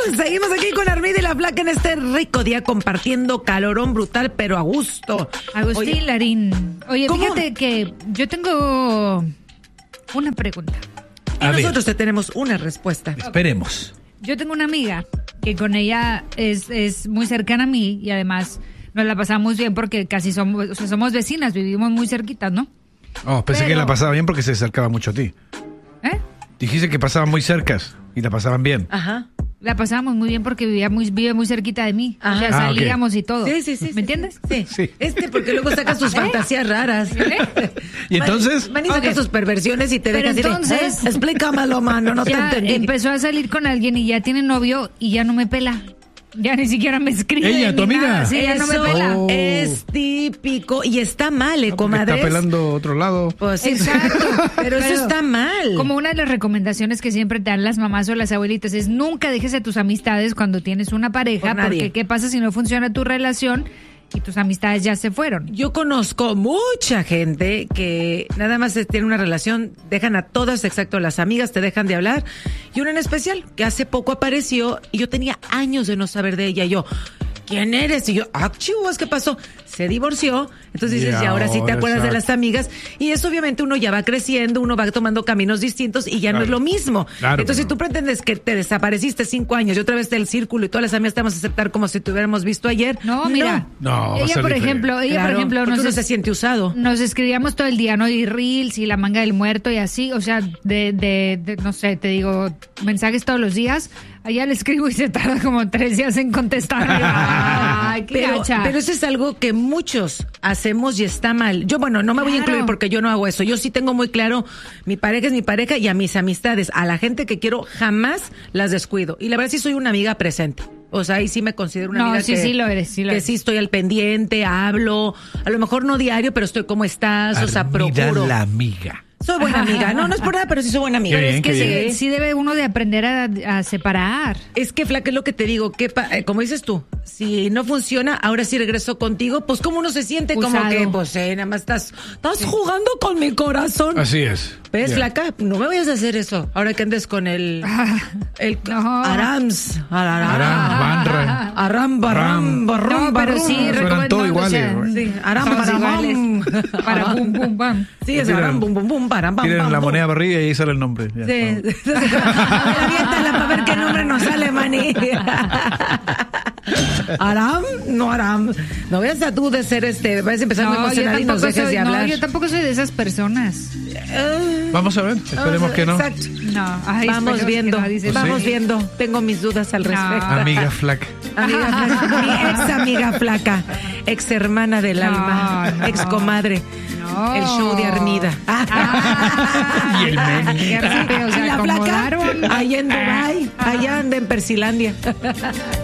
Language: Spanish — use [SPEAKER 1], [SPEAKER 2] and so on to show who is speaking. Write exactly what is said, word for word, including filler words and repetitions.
[SPEAKER 1] Seguimos aquí con Armida y la Flaca en este rico día compartiendo calorón brutal, pero a gusto.
[SPEAKER 2] Agustín Oye, Larín. Oye, ¿cómo? Fíjate que yo tengo una pregunta.
[SPEAKER 1] Y a nosotros ver. te tenemos una respuesta.
[SPEAKER 3] Esperemos.
[SPEAKER 2] Yo tengo una amiga que con ella es, es muy cercana a mí y además nos la pasamos bien porque casi somos, o sea, somos vecinas, vivimos muy cerquitas, ¿no?
[SPEAKER 3] Oh, pensé Pero... que la pasaba bien porque se acercaba mucho a ti.
[SPEAKER 2] ¿Eh?
[SPEAKER 3] Dijiste que pasaban muy cercas y la pasaban bien.
[SPEAKER 2] Ajá. La pasábamos muy bien porque vivía muy, vive muy cerquita de mí. Ajá. O sea,
[SPEAKER 3] ah,
[SPEAKER 2] salíamos
[SPEAKER 3] okay.
[SPEAKER 2] y todo.
[SPEAKER 1] Sí, sí, sí.
[SPEAKER 2] ¿Me
[SPEAKER 1] sí,
[SPEAKER 2] entiendes?
[SPEAKER 1] Sí.
[SPEAKER 3] sí.
[SPEAKER 1] Es que porque luego sacas sus ¿Eh? fantasías raras. ¿Eh?
[SPEAKER 3] ¿Y entonces?
[SPEAKER 1] Manny saca okay. sus perversiones y te deja así
[SPEAKER 2] entonces,
[SPEAKER 1] de, ¿eh? Explícamelo, mano, no
[SPEAKER 2] ya
[SPEAKER 1] te entendí.
[SPEAKER 2] Empezó a salir con alguien y ya tiene novio y ya no me pela. Ya ni siquiera me escribe.
[SPEAKER 3] Ella, tu amiga.
[SPEAKER 2] Nada. Sí,
[SPEAKER 1] Eso
[SPEAKER 2] ya no me pela.
[SPEAKER 1] Oh. Es típico y está mal, ¿eh,
[SPEAKER 3] no,
[SPEAKER 1] comadres?
[SPEAKER 3] Está pelando otro lado.
[SPEAKER 1] Pues sí,
[SPEAKER 2] exacto.
[SPEAKER 1] pero, pero eso está mal.
[SPEAKER 2] Como una de las recomendaciones que siempre te dan las mamás o las abuelitas es nunca dejes a tus amistades cuando tienes una pareja, porque ¿qué pasa si no funciona tu relación y tus amistades ya se fueron?
[SPEAKER 1] Yo conozco mucha gente que nada más tiene una relación, dejan a todas, exacto, las amigas te dejan de hablar, y una en especial que hace poco apareció y yo tenía años de no saber de ella. Y yo, ¿quién eres? Y yo, ah, chivas, ¿qué pasó? Se divorció, entonces dices, y ahora sí te acuerdas exacto. de las amigas, y eso obviamente uno ya va creciendo, uno va tomando caminos distintos y ya claro. no es lo mismo.
[SPEAKER 3] Claro,
[SPEAKER 1] entonces,
[SPEAKER 3] claro.
[SPEAKER 1] si tú pretendes que te desapareciste cinco años y otra vez del círculo y todas las amigas te vamos a aceptar como si te hubiéramos visto ayer.
[SPEAKER 2] No, mira,
[SPEAKER 3] no,
[SPEAKER 2] ella por diferente. ejemplo, ella
[SPEAKER 1] claro,
[SPEAKER 2] por ejemplo,
[SPEAKER 1] nos
[SPEAKER 2] uno
[SPEAKER 1] se siente usado.
[SPEAKER 2] Nos escribíamos todo el día, ¿no? Y reels y la manga del muerto y así, o sea, de, de, de no sé, te digo, mensajes todos los días. Allá le escribo y se tarda como tres días en contestar. Ay, qué
[SPEAKER 1] pero,
[SPEAKER 2] gacha.
[SPEAKER 1] pero eso es algo que muchos hacemos y está mal. Yo, bueno, no me claro. voy a incluir porque yo no hago eso. Yo sí tengo muy claro, mi pareja es mi pareja y a mis amistades, a la gente que quiero, jamás las descuido. Y la verdad sí soy una amiga presente. O sea, ahí sí me considero una
[SPEAKER 2] no,
[SPEAKER 1] amiga
[SPEAKER 2] sí,
[SPEAKER 1] que,
[SPEAKER 2] sí lo eres, sí lo
[SPEAKER 1] que
[SPEAKER 2] eres.
[SPEAKER 1] sí estoy al pendiente, hablo, a lo mejor no diario, pero estoy como estás,
[SPEAKER 3] Armida,
[SPEAKER 1] o sea, procuro.
[SPEAKER 3] la amiga.
[SPEAKER 1] Soy buena amiga. No, no es por nada, pero sí soy buena amiga.
[SPEAKER 2] Pero
[SPEAKER 3] bien,
[SPEAKER 2] es que sí,
[SPEAKER 3] bien.
[SPEAKER 2] sí debe uno de aprender a, a separar.
[SPEAKER 1] Es que, Flaca, es lo que te digo, que pa, eh, como dices tú, si no funciona, ahora sí regreso contigo, pues como uno se siente
[SPEAKER 2] Usado.
[SPEAKER 1] como que, pues, eh, nada más estás, estás sí. jugando con mi corazón.
[SPEAKER 3] Así es.
[SPEAKER 1] ¿Ves,
[SPEAKER 3] yeah.
[SPEAKER 1] Flaca? No me vayas a hacer eso. Ahora que andes con el, el
[SPEAKER 2] no.
[SPEAKER 1] Arams.
[SPEAKER 3] Aram, Banra.
[SPEAKER 1] Aram, barram, barram,
[SPEAKER 2] no, pero sí,
[SPEAKER 3] suenan todos iguales.
[SPEAKER 1] O sea, sí, aram, baram,
[SPEAKER 2] para bum, bum, bam.
[SPEAKER 1] Sí, es aram, bum, bum, bum, param, bam,
[SPEAKER 3] Tienen
[SPEAKER 1] bam,
[SPEAKER 3] la
[SPEAKER 1] bum.
[SPEAKER 3] moneda barriga y ahí sale el nombre. Ya,
[SPEAKER 1] sí. A ver, aviéntala para ver qué nombre nos sale, maní. Aram, no Aram. No vayas a tú de ser este, vayas a empezar
[SPEAKER 2] no,
[SPEAKER 1] muy emocional y nos dejes
[SPEAKER 2] soy,
[SPEAKER 1] de hablar.
[SPEAKER 2] No, yo tampoco soy de esas personas.
[SPEAKER 1] Uh,
[SPEAKER 3] Vamos a ver, esperemos
[SPEAKER 1] uh,
[SPEAKER 3] que no.
[SPEAKER 1] Exacto.
[SPEAKER 2] No, ay,
[SPEAKER 1] vamos viendo,
[SPEAKER 2] no, dice,
[SPEAKER 1] vamos
[SPEAKER 3] sí.
[SPEAKER 1] viendo. Tengo mis dudas al
[SPEAKER 2] no.
[SPEAKER 1] respecto.
[SPEAKER 3] Amiga Flaca.
[SPEAKER 1] Amiga Flaca, mi ex amiga Flaca, ex hermana del
[SPEAKER 2] no,
[SPEAKER 1] alma,
[SPEAKER 2] no.
[SPEAKER 1] ex comadre. No. El show de Armida.
[SPEAKER 3] Ah. Y el men.
[SPEAKER 2] Qué rápido,
[SPEAKER 1] y la Flaca, allá en Dubái, allá anda en Persilandia.